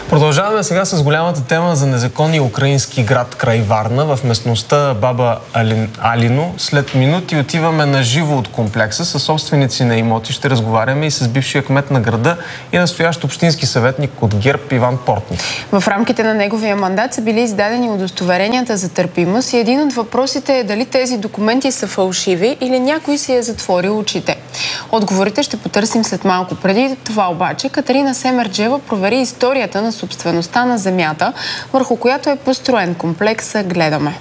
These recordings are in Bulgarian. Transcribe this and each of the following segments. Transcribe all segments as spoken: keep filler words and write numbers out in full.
Продължаваме сега с голямата тема за незаконния украински град край Варна в местността Баба Алино. След минути отиваме на живо от комплекса с собственици на имоти. Ще разговаряме и с бившия кмет на града и настоящ общински съветник от ГЕРБ Иван Портних. В рамките на неговия мандат са били издадени удостоверенията за търпимост и един от въпросите е дали тези документи са фалшиви или някой си е затворил очите. Отговорите ще потърсим след малко. Преди това обаче Катерина Семерджиева провери историята на собствеността на земята, върху която е построен комплекса. Гледаме.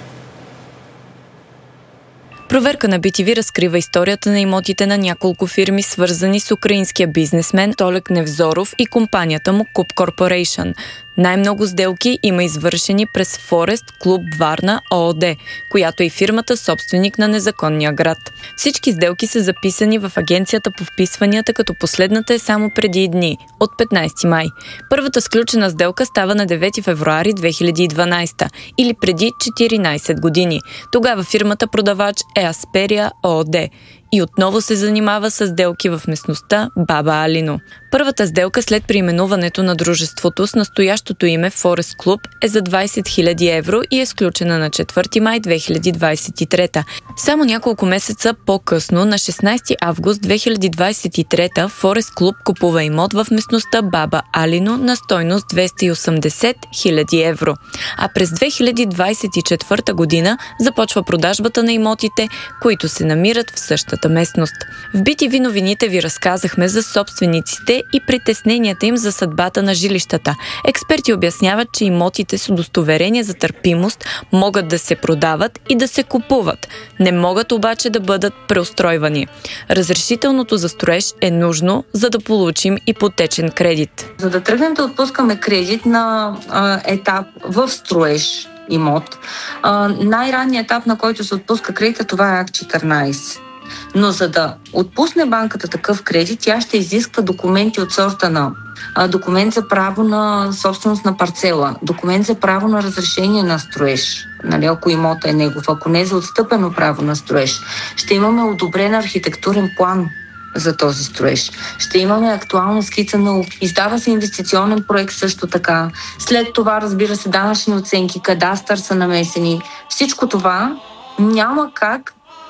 Проверка на би ти ви разкрива историята на имотите на няколко фирми, свързани с украинския бизнесмен Олег Невзоров и компанията му Куб Корпорейшън. Най-много сделки има извършени през Форест Клуб Варна ООД, която е фирмата собственик на незаконния град. Всички сделки са записани в Агенцията по вписванията, като последната е само преди дни, от петнайсети май. Първата сключена сделка става на девети февруари две хиляди и дванайсета, или преди четиринайсет години. Тогава фирмата продавач е Асперия ООД и отново се занимава с сделки в местността Баба Алино. Първата сделка след преименуването на дружеството с настоящото име Форест Клуб е за двайсет хиляди евро и е сключена на четвърти май две хиляди двайсет и трета. Само няколко месеца по-късно, на шестнайсети август две хиляди двайсет и трета, Форест Клуб купува имот в местността Баба Алино на стойност двеста и осемдесет хиляди евро. А през две хиляди двайсет и четвърта година започва продажбата на имотите, които се намират в същата местност. В би ти ви новините ви разказахме за собствениците и притесненията им за съдбата на жилищата. Експерти обясняват, че имотите с удостоверение за търпимост могат да се продават и да се купуват. Не могат обаче да бъдат преустройвани. Разрешителното за строеж е нужно, за да получим ипотечен кредит. За да тръгнем да отпускаме кредит на а, етап в строеж имот, а, най-ранният етап, на който се отпуска кредита, това е акт четиринайсет. Но за да отпусне банката такъв кредит, тя ще изисква документи от сорта на а, документ за право на собственост на парцела, документ за право на разрешение на строеж, нали, ако имота е негов, ако не е за отстъпено право на строеж. Ще имаме одобрен архитектурен план за този строеж. Ще имаме актуална скица на УП. Издава се инвестиционен проект също така. След това, разбира се, данъчни оценки, кадастър са намесени. Всичко това няма как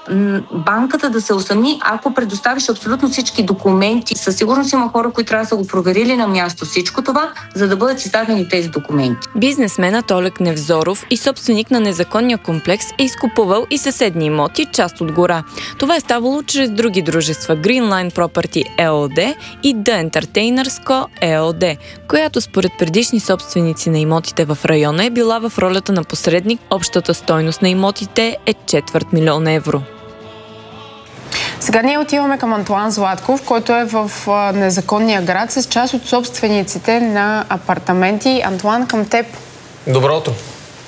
банката да се усъмни, ако предоставиш абсолютно всички документи. Със сигурност има хора, които трябва да са го проверили на място всичко това, за да бъдат издадени тези документи. Бизнесменът Олег Невзоров и собственик на незаконния комплекс е изкупувал и съседни имоти, част от гора. Това е ставало чрез други дружества Greenline Property ЕООД и The Entertainers Co. ЕООД, която според предишни собственици на имотите в района е била в ролята на посредник. Общата стойност на имотите е четвърт милион евро. Сега ние отиваме към Антоан Златков, който е в незаконния град с част от собствениците на апартаменти. Антоан, към теб. Добро утро.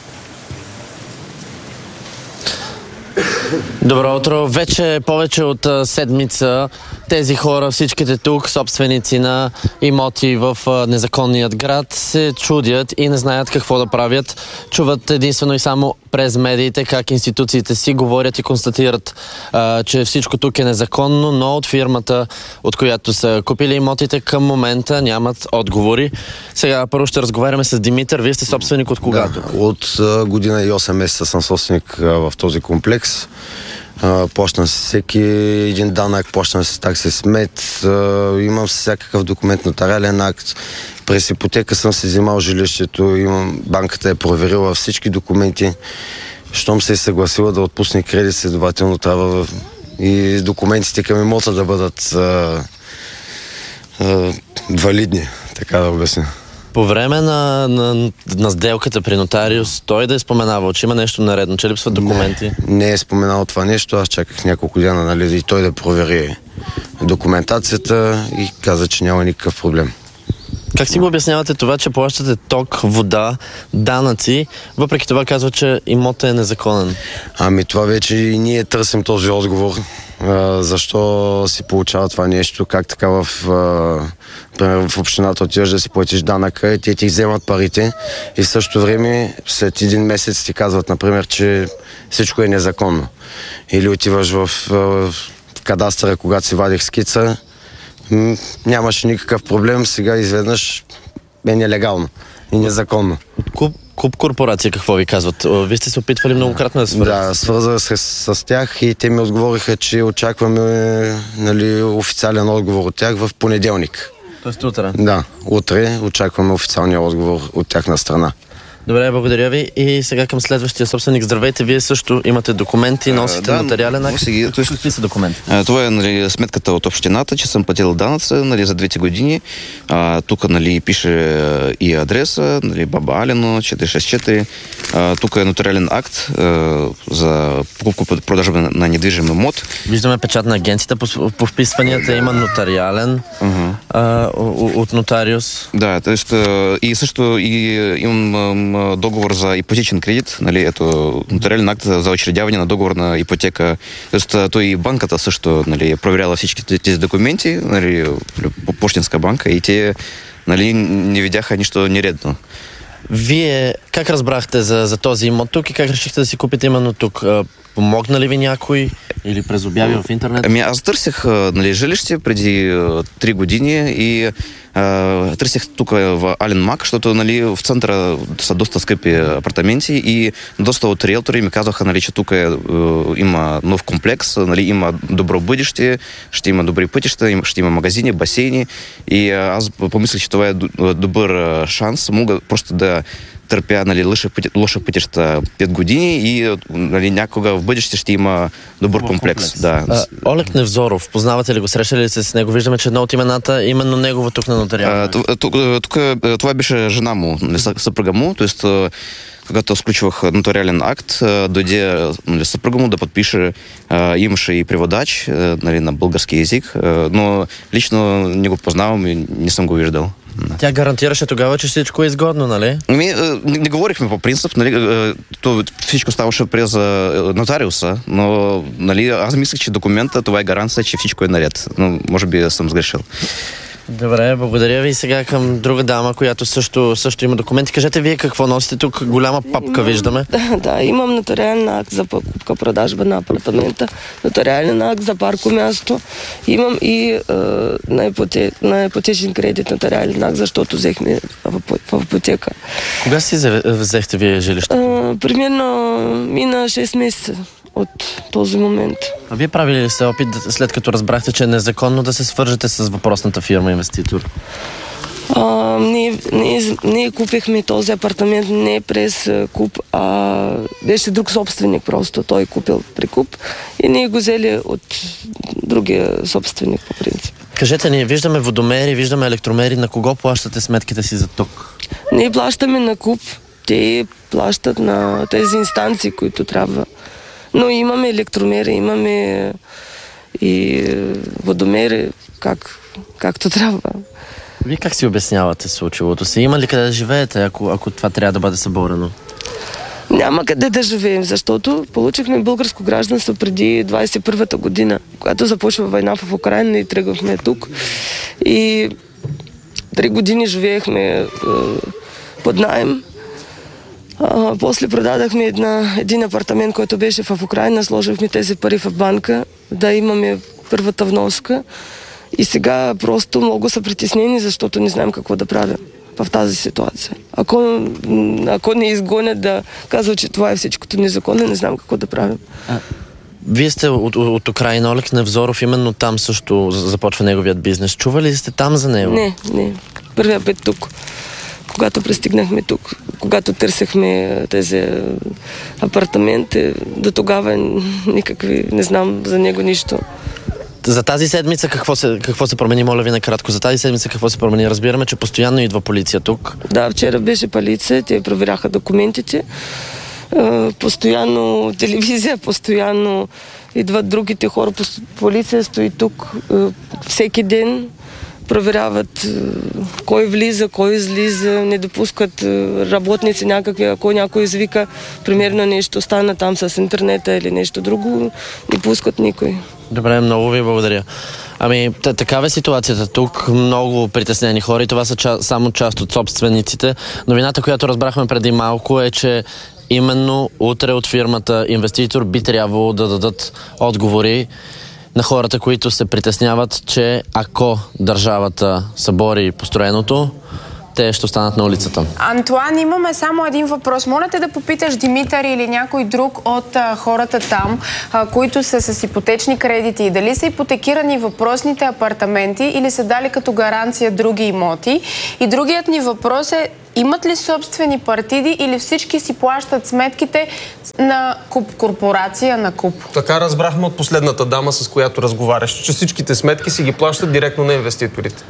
Добро утро. Вече повече от а, седмица тези хора, всичките тук, собственици на имоти в а, незаконният град, се чудят и не знаят какво да правят. Чуват единствено и само през медиите как институциите си говорят и констатират, а, че всичко тук е незаконно, но от фирмата, от която са купили имотите, към момента нямат отговори. Сега първо ще разговаряме с Димитър. Вие сте собственик от кога? Да, от а, година и осем месеца съм собственик а, в този комплекс. Uh, плащам си всеки един данък, плащам си такси смет, uh, имам всякакъв документ, нотариален акт. През ипотека съм си взимал жилището, имам, банката е проверила всички документи. Щом се е съгласила да отпусне кредит, следователно трябва и документите към имота да бъдат uh, uh, валидни, така да обясня. По време на, на, на сделката при нотариус, той да е споменавал, че има нещо наредно, че липсват документи? Не, не е споменал това нещо, аз чаках няколко дена, нали, и той да провери документацията и каза, че няма никакъв проблем. Как си го обяснявате това, че плащате ток, вода, данъци, въпреки това казва, че имотът е незаконен? Ами това вече и ние търсим този отговор. А, защо си получава това нещо, как така в, а, в общината отиваш да си платиш данъка и те ти вземат парите и в същото време след един месец ти казват, например, че всичко е незаконно. Или отиваш в, в кадастъра, когато си вадих скица, м- нямаше никакъв проблем, сега изведнъж е нелегално и незаконно. Куп, Куп корпорация какво ви казват? Вие сте се опитвали многократно да свързвате? Да, свързах се с, с тях и те ми отговориха, че очакваме, нали, официален отговор от тях в понеделник. Тоест утре? Да, утре очакваме официалния отговор от тяхна страна. Добре, благодаря ви. И сега към следващия собственик. Здравейте, вие също имате документи, носите да, нотариален акт. Ги, Какви са документи? Това е, нали, сметката от общината, че съм платил данъци, нали, за двете години. А, тук, нали, пише и адреса, нали, Баба Алино, четири шест четири. А, тук е нотариален акт а, за покупка-продажба на, на недвижим имот. Виждаме печат на агенцията по, по вписванията, има нотариален uh-huh. а, от нотариус. Да, то есть, и също и имам договор за ипотечен кредит, нали, ето нотариален акт за учредяване на договор на ипотека. Тоест, той и банката също, нали, проверяла всички тези документи, нали, Пощенска банка, и те, нали, не видяха нищо нередно. Вие как разбрахте за, за този имот тук и как решихте да си купите именно тук? Помогна ли ви някой или през обяви в интернет? Ами аз търсих, нали, жилище преди три години и а, търсих тук в Ален Мак, защото, нали, в центъра са доста скъпи апартаменти и доста от риелтори ми казаха, нали, че тук е, има нов комплекс, нали, има добро бъдеще, ще има добри пътища, ще има магазини, басейни и аз помислих, че това е добър шанс. Мога просто да търпя, нали, лоша пътища пет години и, нали, някога в бъдеще ще има добър комплекс. комплекс. Да. А, Олег Невзоров, познавате ли го? Срещали ли се с него? Виждаме, че едно от имената именно негово тук на нотариална. Тук това беше жена му, съпруга му, т.е. когато сключвах нотариален акт, дойде, нали, съпруга му да подпише, имаше и преводач, нали, на български език, но лично не го познавам и не съм го виждал. Тя гарантираше тогава, че всичко е изгодно, нали? Ми, не, не говорихме по принцип, нали, то всичко ставаше през нотариуса, но, нали, аз мислех, че документа, това е гаранция, че всичко е наред, но може би съм сгрешил. Добре, благодаря ви. Сега към друга дама, която също, също има документи. Кажете вие какво носите тук? Голяма папка виждаме. Да, да, имам нотариален акт за покупка-продажба на апартамента, нотариален акт за паркомясто. Имам и е, на, ипоте, на ипотечен кредит нотариален акт, защото взехме в, в ипотека. Кога си взехте вие жилище? Е, примерно мина шест месеца от този момент. А вие правили ли сте опит, след като разбрахте, че е незаконно, да се свържете с въпросната фирма инвеститор? А, ние, ние, ние купихме този апартамент не през куп, а беше друг собственик просто. Той купил при куп и ние го взели от другия собственик по принцип. Кажете ни, виждаме водомери, виждаме електромери, на кого плащате сметките си за ток? Ние плащаме на куп, те плащат на тези инстанции, които трябва. Но имаме електромери, имаме и водомери, как, както трябва. Вие как си обяснявате случилото се? Има ли къде да живеете, ако, ако това трябва да бъде съборено? Няма къде да живеем, защото получихме българско гражданство преди двадесет и първата година, когато започва война в Украйна и тръгвахме тук. И три години живеехме е, под наем. А, после продадахме една, един апартамент, който беше в Украйна, сложихме тези пари в банка, да имаме първата вноска. И сега просто много са притеснени, защото не знаем какво да правим в тази ситуация. Ако, ако не изгонят да казват, че това е всичкото незаконно, не знам какво да правим. А, вие сте от, от Украйна, Олег Невзоров, именно там също започва неговият бизнес. Чували ли сте там за него? Не, не. Първия път тук. Когато пристигнахме тук, когато търсехме тези апартаменти, до тогава никакви, не знам за него нищо. За тази седмица какво се, какво се промени, моля ви накратко, за тази седмица какво се промени? Разбираме, че постоянно идва полиция тук. Да, вчера беше полиция, те проверяха документите. Постоянно телевизия, постоянно идват другите хора, полиция стои тук всеки ден. Проверяват кой влиза, кой излиза, не допускат работници някакви, ако някой извика, примерно нещо стана там с интернета или нещо друго, не пускат никой. Добре, много ви благодаря. Ами, такава е ситуацията тук. Много притеснени хора и това са ча- само част от собствениците. Новината, която разбрахме преди малко е, че именно утре от фирмата инвеститор би трябвало да дадат отговори на хората, които се притесняват, че ако държавата събори построеното, те ще останат на улицата. Антуан, имаме само един въпрос. Моля те да попиташ Димитър или някой друг от а, хората там, а, които са с ипотечни кредити. Дали са ипотекирани въпросните апартаменти или са дали като гаранция други имоти? И другият ни въпрос е: имат ли собствени партиди или всички си плащат сметките на КУП, корпорация на КУП? Така разбрахме от последната дама, с която разговаряш, че всичките сметки си ги плащат директно на инвеститорите.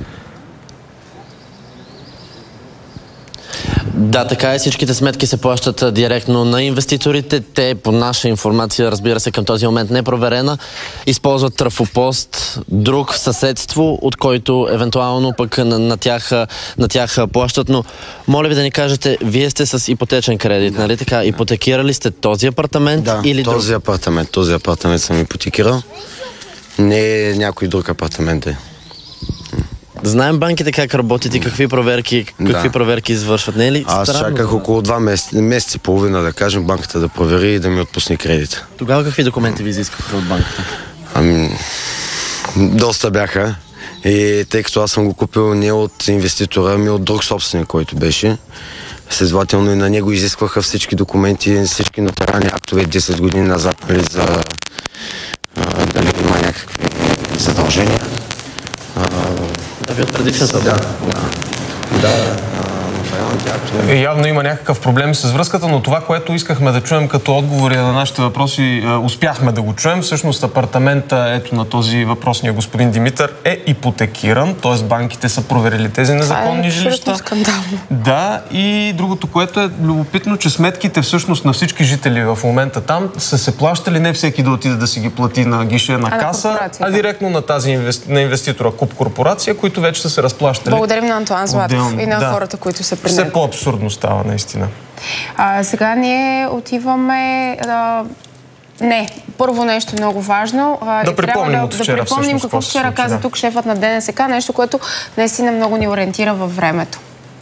Да, така е. Всичките сметки се плащат директно на инвеститорите. Те, по наша информация, разбира се, към този момент не е проверена, използват трафопост, друг в съседство, от който евентуално пък на, на, тях, на тях плащат. Но моля ви да ни кажете, вие сте с ипотечен кредит, да, нали така? Ипотекирали сте този апартамент? Да, или този друг? апартамент. Този апартамент съм ипотекирал. Не някой друг апартамент е. Знаем банките как работят и какви проверки, какви да. проверки извършват, не е ли? Аз Странно, чаках да. около два месеца, месец и половина, да кажем, банката да провери и да ми отпусне кредит. Тогава какви документи ви изискаха от банката? Ами, доста бяха. И тъй като аз съм го купил не от инвеститора, ами от друг собственик, който беше. Следователно и на него изискваха всички документи, всички нотариални актове десет години назад, нали, за а, дали има някакви задължения. Да ви от предишната. Да, да. Да, Явно има някакъв проблем с връзката, но това, което искахме да чуем като отговори на нашите въпроси, успяхме да го чуем. Всъщност апартамента, ето на този въпросния господин Димитър, е ипотекиран, т.е. банките са проверили тези незаконни жилища. Скандално. Да, и другото, което е любопитно, че сметките всъщност на всички жители в момента там са се плащали, не всеки да отиде да си ги плати на гише на а каса, на а директно на тази инвести... на инвеститора КУП корпорация, които вече са се разплащали. Благодарим на Антуан Златов отделно. и на Да. хората, които са при Все него. по-абсурдно става, наистина. А, сега ние отиваме... А... Не, първо нещо много важно. А, Да и припомним трябва от да, вчера, да припомним всъщност, какво какво се вчера случи, каза да. тук шефът на ДНСК, нещо, което наистина много ни ориентира във времето.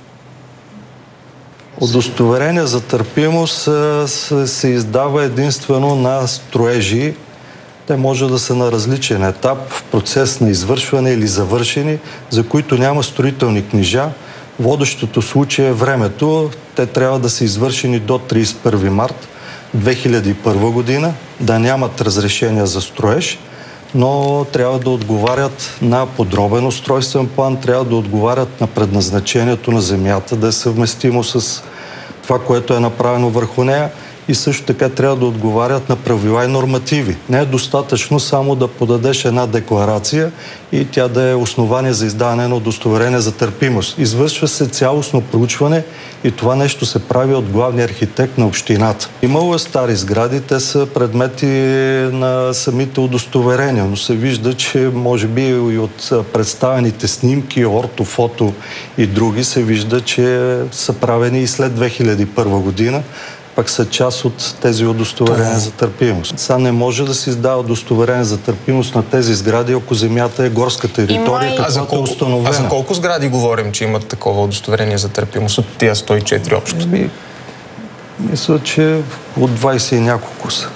Удостоверение за търпимост се издава единствено на строежи. Те може да са на различен етап, в процес на извършване или завършени, за които няма строителни книжа. Водещото случай е времето. Те трябва да са извършени до тридесет и първи март две хиляди и първа година, да нямат разрешение за строеж, но трябва да отговарят на подробен устройствен план, трябва да отговарят на предназначението на земята, да е съвместимо с това, което е направено върху нея, и също така трябва да отговарят на правила и нормативи. Не е достатъчно само да подадеш една декларация и тя да е основание за издаване на удостоверение за търпимост. Извършва се цялостно проучване и това нещо се прави от главния архитект на общината. Имало е стари сгради, те са предмети на самите удостоверения, но се вижда, че може би и от представените снимки, ортофото и други се вижда, че са правени и след две хиляди и първа година, пък са част от тези удостоверения за търпимост. Сега не може да се издава удостоверение за търпимост на тези сгради, ако земята е горска територия, и... каквато е установена. А за колко сгради говорим, че имат такова удостоверение за търпимост от тия сто и четири общо? Ми, мисля, че от двайсет и няколко са.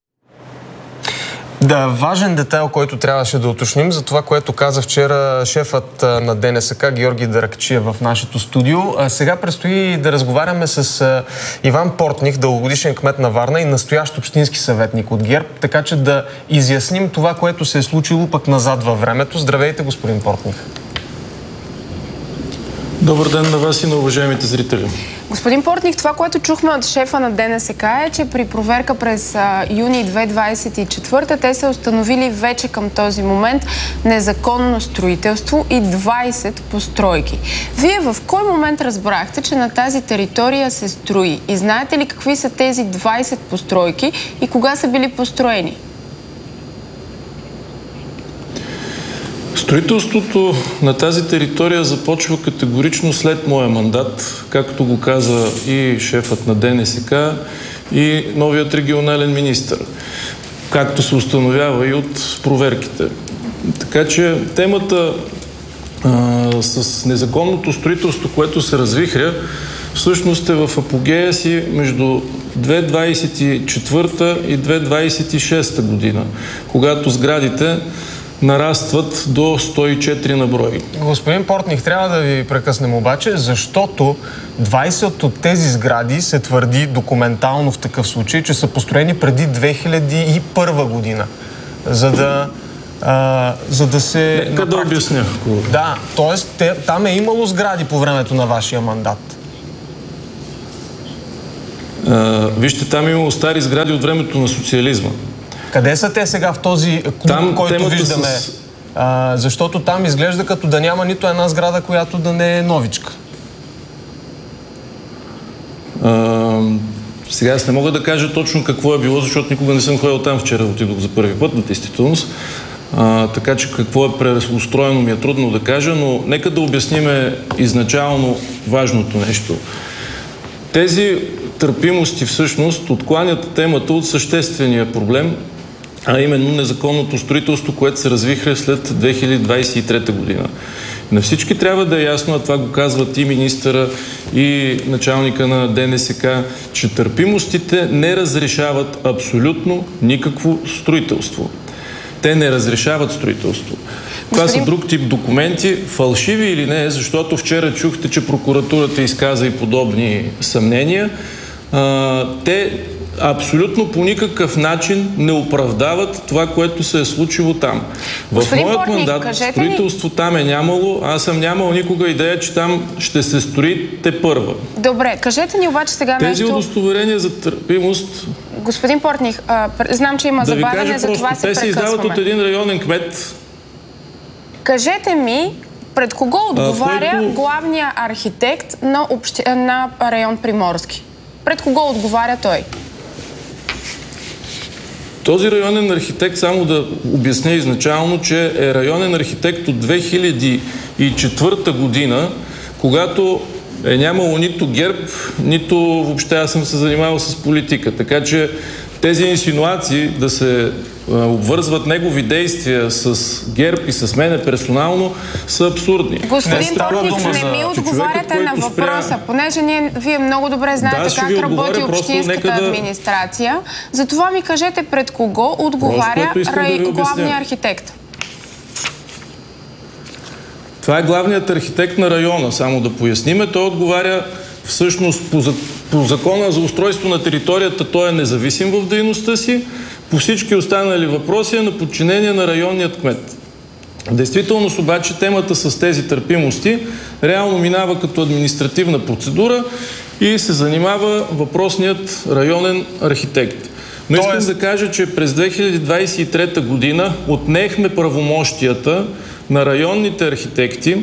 Да, важен детайл, който трябваше да уточним за това, което каза вчера шефът на ДНСК Георги Даракчиев в нашето студио. А сега предстои да разговаряме с Иван Портних, дългогодишен кмет на Варна и настоящ общински съветник от ГЕРБ, така че да изясним това, което се е случило пък назад във времето. Здравейте, господин Портних. Добър ден на вас и на уважаемите зрители. Господин Портних, това, което чухме от шефа на ДНСК е, че при проверка през а, юни две хиляди двайсет и четвърта те са установили вече към този момент незаконно строителство и двайсет постройки. Вие в кой момент разбрахте, че на тази територия се строи? И знаете ли какви са тези двайсет постройки и кога са били построени? Строителството на тази територия започва категорично след моя мандат, както го каза и шефът на ДНСК, и новият регионален министър, както се установява и от проверките. Така че темата а, с незаконното строителство, което се развихря, всъщност е в апогея си между две хиляди двайсет и четвърта и две хиляди двайсет и шеста година, когато сградите нарастват до сто и четири на брой. Господин Портних, трябва да ви прекъснем обаче, защото двайсет от тези сгради се твърди документално в такъв случай, че са построени преди две хиляди и първа година. За да, а, за да се... Нека да обясня. Да, т.е. там е имало сгради по времето на вашия мандат. А, вижте, там е имало стари сгради от времето на социализма. Къде са те сега в този клуб, там, който виждаме? С... А, защото там изглежда като да няма нито една сграда, която да не е новичка. А, сега аз не мога да кажа точно какво е било, защото никога не съм ходил там. Вчера отидох за първи път на действителност. А, така че какво е преустроено ми е трудно да кажа, но нека да обясниме изначално важното нещо. Тези търпимости всъщност откланят темата от съществения проблем, а именно незаконното строителство, което се развихре след две хиляди двайсет и трета година. На всички трябва да е ясно, а това го казват и министъра, и началника на ДНСК, че търпимостите не разрешават абсолютно никакво строителство. Те не разрешават строителство. Това са друг тип документи, фалшиви или не, защото вчера чухте, че прокуратурата изказа и подобни съмнения. А, те абсолютно по никакъв начин не оправдават това, което се е случило там. В моят мандат строителство там е нямало. Аз съм нямал никога идея, че там ще се строи тепърва. Добре, кажете ни обаче сега Тези нещо... Тези удостоверения за търпимост... Господин Портних, а, знам, че има да забавяне, за това се прекъсваме. Те се издават от един районен кмет. Кажете ми, пред кого отговаря който... главният архитект на, общи... на район Приморски? Пред кого отговаря той? Този районен архитект, само да обясня изначално, че е районен архитект от две хиляди и четвърта година, когато е нямало нито ГЕРБ, нито въобще аз съм се занимавал с политика. Така че тези инсинуации да се обвързват негови действия с ГЕРБ и с мене персонално са абсурдни. Господин Портних, не ми отговаряте на въпроса, спря... понеже ние, вие много добре знаете да, как работи общинската да... администрация. Затова ми кажете пред кого отговаря рай... да главният архитект. Това е главният архитект на района, само да поясниме. Той отговаря всъщност по, по закона за устройство на територията, той е независим в дейността си. По всички останали въпроси е на подчинение на районният кмет. Действително обаче темата с тези търпимости реално минава като административна процедура и се занимава въпросният районен архитект. Но искам Тоест... да кажа, че през две хиляди двайсет и трета година отнехме правомощията на районните архитекти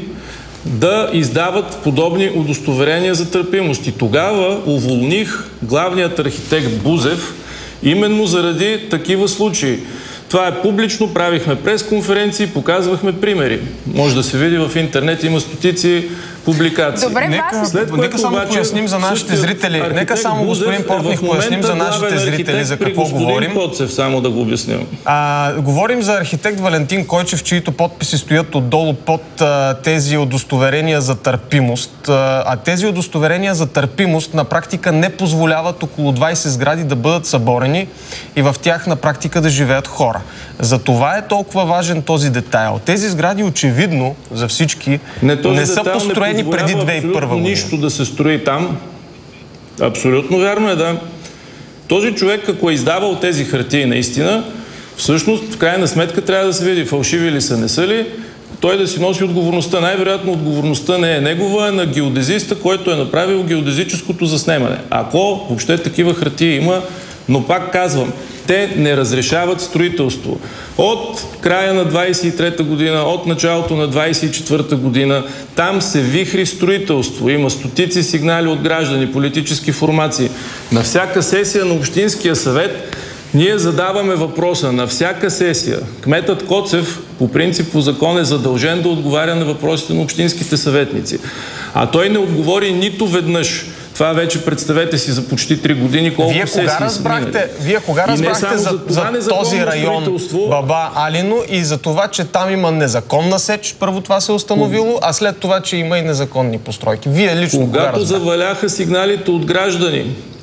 да издават подобни удостоверения за търпимост. И тогава уволних главният архитект Бузев именно заради такива случаи. Това е публично, правихме пресконференции, показвахме примери. Може да се види в интернет, има стотици публикации. Добре, нека, След нека само обаче, поясним за нашите зрители. Нека само господин Портних поясним за нашите зрители за какво говорим. Коцев, само да го обясним. А, говорим за архитект Валентин Койчев, чието подписи стоят отдолу под а, тези удостоверения за търпимост. А, а тези удостоверения за търпимост на практика не позволяват около двайсет сгради да бъдат съборени и в тях на практика да живеят хора. За това е толкова важен този детайл. Тези сгради очевидно за всички не, не са построени не преди две хиляди и първа година. Нищо да се строи там. Абсолютно вярно е, да. Този човек, ако е издавал тези хартии наистина, всъщност в крайна сметка трябва да се види фалшиви ли са, не са ли, той да си носи отговорността. Най-вероятно отговорността не е негова, е на геодезиста, който е направил геодезическото заснемане. Ако въобще такива хартии има, но пак казвам, те не разрешават строителство. От края на двайсет и трета година, от началото на двайсет и четвърта година, там се вихри строителство. Има стотици сигнали от граждани, политически формации. На всяка сесия на Общинския съвет ние задаваме въпроса. На всяка сесия кметът Коцев по принцип по закон е задължен да отговаря на въпросите на общинските съветници. А той не отговори нито веднъж. Това вече представете си за почти три години колко вие сесии кога разбрахте, Вие кога разбрахте за, за, за този район Баба Алино и за това, че там има незаконна сеч, първо това се е установило, а след това, че има и незаконни постройки? Вие лично Когато кога разбрахте? Заваляха сигналите от граждани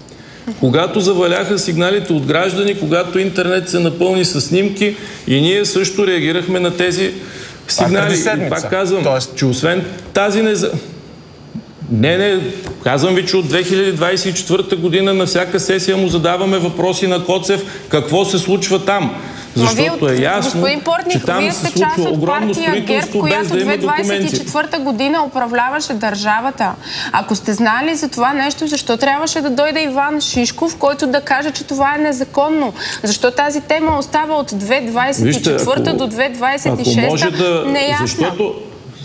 когато заваляха сигналите от граждани, когато интернет се напълни с снимки и ние също реагирахме на тези сигнали. И пак казвам, Тоест... че освен тази неза... Не, не, казвам ви, че от две хиляди двадесет и четвърта година на всяка сесия му задаваме въпроси на Коцев какво се случва там. Защото е ясно, господин Портних, че там вие се сте част случва от огромно партия строителство, ГЕРБ, без да има която документи. две хиляди двадесет и четвърта година управляваше държавата. Ако сте знали за това нещо, защо трябваше да дойде Иван Шишков, който да каже, че това е незаконно? Защо тази тема остава от две хиляди двадесет и четвърта до две хиляди двадесет и шеста да, неясна? Защото...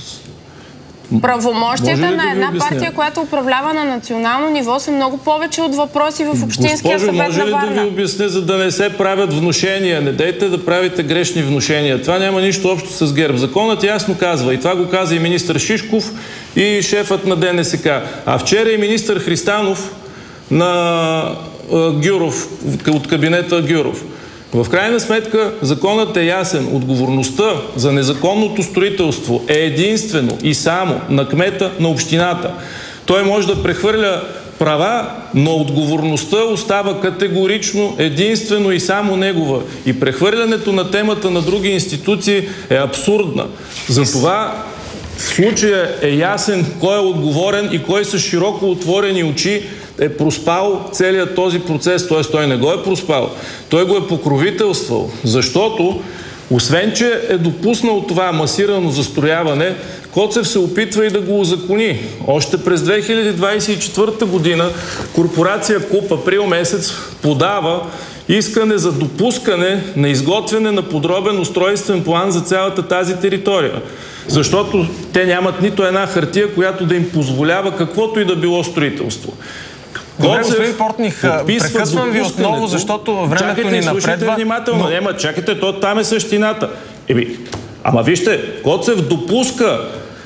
Правомощията да на една обясня? партия, която управлява на национално ниво, са много повече от въпроси в Общинския Госпожо, съвет може на ли Варна. да ви обясня, за да не се правят внушения? Не дейте да правите грешни внушения. Това няма нищо общо с ГЕРБ. Законът ясно казва, и това го каза и министър Шишков, и шефът на ДНСК. А вчера и министър Христанов на Гюров, от кабинета Гюров. В крайна сметка законът е ясен. Отговорността за незаконното строителство е единствено и само на кмета на общината. Той може да прехвърля права, но отговорността остава категорично единствено и само негова. И прехвърлянето на темата на други институции е абсурдна. Затова в случая е ясен кой е отговорен и кой с широко отворени очи е проспал целият този процес, т.е. той не го е проспал, той го е покровителствал, защото освен, че е допуснал това масирано застрояване, Коцев се опитва и да го узакони. Още през две хиляди двадесет и четвърта година корпорация КУП април месец подава искане за допускане на изготвяне на подробен устройствен план за цялата тази територия. Защото те нямат нито една хартия, която да им позволява каквото и да било строителство. Добре, господин Портних, прекъсвам ви отново, защото времето чакайте, ни напредва. Чакайте внимателно. Но... Нема, чакайте, то там е същината. Еби, ама вижте, Коцев допуска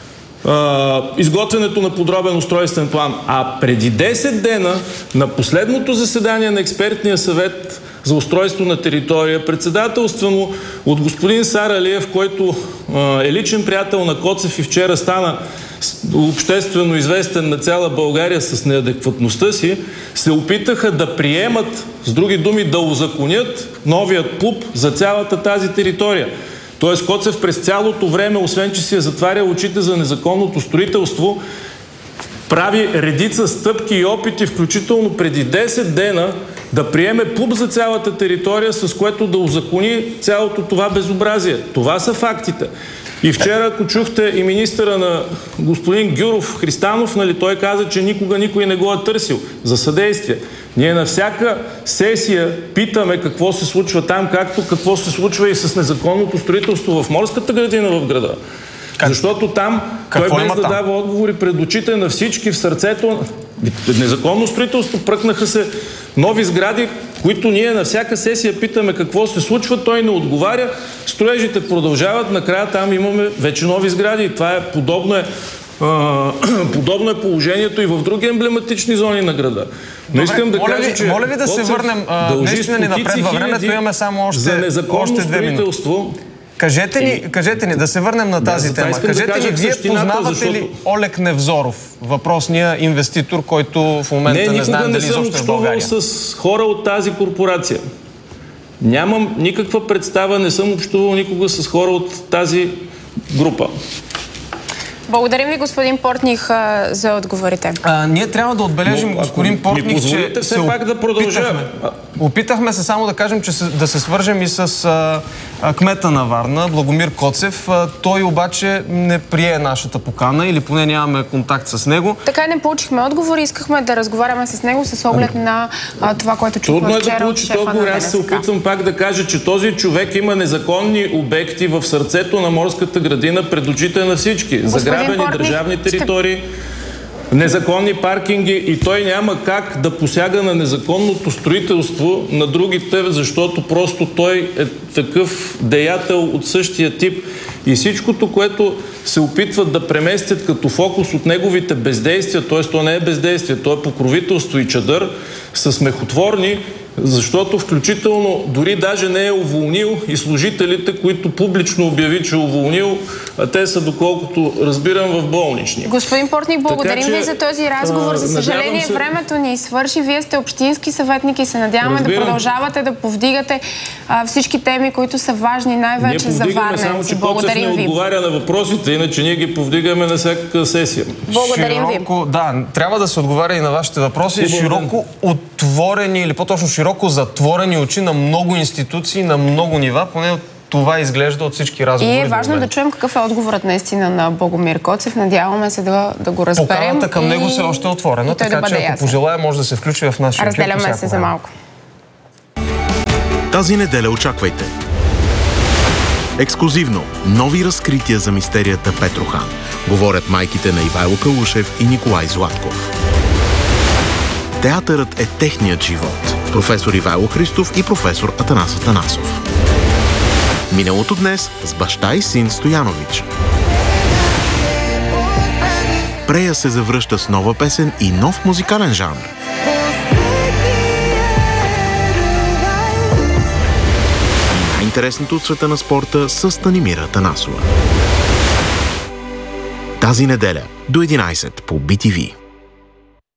а, изготвянето на подробен устройствен план, а преди десет дена на последното заседание на експертния съвет за устройство на територия, председателствано от господин Саралиев, който а, е личен приятел на Коцев и вчера стана обществено известен на цяла България с неадекватността си, се опитаха да приемат, с други думи, да узаконят новият ПУП за цялата тази територия. Тоест Коцев през цялото време, освен че си е затварял очите за незаконното строителство, прави редица стъпки и опити, включително преди десет дена, да приеме ПУП за цялата територия, с което да узакони цялото това безобразие. Това са фактите. И вчера, ако чухте и министъра на господин Гюров, Христанов, нали, той каза, че никога никой не го е търсил за съдействие. Ние на всяка сесия питаме какво се случва там, както какво се случва и с незаконното строителство в морската градина в града. Как? Защото там какво той без да там? дава отговори пред очите на всички в сърцето. Незаконно строителство, пръкнаха се нови сгради, които ние на всяка сесия питаме какво се случва, той не отговаря, строежите продължават, накрая там имаме вече нови сгради и това е подобно е, а, подобно е положението и в други емблематични зони на града. Но Добре, искам да моля кажа, ви, че моля ви да се върнем, а, наистина ни напред във времето, имаме само още, за незаконно още две строителство. минути. Кажете ни, кажете ни, да се върнем на тази да, тема. Кажете да ни, вие познавате защото... ли Олег Невзоров, въпросния инвеститор, който в момента не, не знаем дали изобщо е в България? Не, никога не съм общувал с хора от тази корпорация. Нямам никаква представа, не съм общувал никога с хора от тази група. Благодарим ви, господин Портних, за отговорите. А, ние трябва да отбележим, но, господин Портних, че все пак да продължаваме. Опитахме се само да кажем, че се, да се свържем и с а, а, кмета на Варна, Благомир Коцев. А, той обаче не прие нашата покана или поне нямаме контакт с него. Така не получихме отговор и искахме да разговаряме с него с оглед а, на а, това, което чухме вчера. Трудно е да получите отговор. Аз се опитвам пак да кажа, че този човек има незаконни обекти в сърцето на морската градина пред очите на всички. Заграбени държавни територии, незаконни паркинги и той няма как да посяга на незаконното строителство на другите, защото просто той е такъв деятел от същия тип и всичкото, което се опитват да преместят като фокус от неговите бездействия, т.е. то не е бездействие, то е покровителство и чадър, са смехотворни Защото включително дори даже не е уволнил и служителите, които публично обяви, че е уволнил, а те са, доколкото разбирам, в болнични. Господин Портник, благодарим така, ви за този разговор. За съжаление, се... времето ни свърши. Вие сте общински съветник и се надяваме Разбирам. да продължавате да повдигате а, всички теми, които са важни най-вече за Варненци. Само, че Коцев не отговаря на въпросите, иначе ние ги повдигаме на всяка сесия. Благодарим широко, ви. Да, трябва да се отговаря и на вашите въпроси. Благодарим. Широко отворени или по-точно широко затворени очи на много институции, на много нива, поне от това изглежда от всички разговори. И е важно да чуем какъв е отговорът наистина на Богомир Коцев. Надяваме се да, да го разберем. Поканата към него все още е отворена, така да че ако ясен. пожелая, може да се включи в нашия ефир. Разделяме се за малко. Тази неделя очаквайте. Ексклузивно нови разкрития за мистерията Петрохан. Говорят майките на Ивайло Калушев и Николай Златков. Театърът е техният живот. Професор Ивайло Христов и професор Атанас Атанасов. Миналото днес с баща и син Стоянович. Прея се завръща с нова песен и нов музикален жанр. И най-интересното от света на спорта с Станимира Атанасова. Тази неделя до единайсет по Би Ти Ви.